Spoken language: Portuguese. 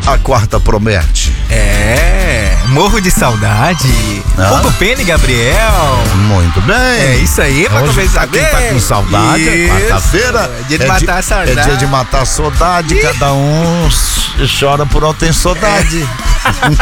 a quarta promete? Morro de saudade. Hugo Pena e Gabriel. Muito bem. É isso aí, pra hoje começar quem tá com saudade, é quarta-feira. É dia de matar a saudade. É dia de matar a saudade, cada um chora por onde tem saudade.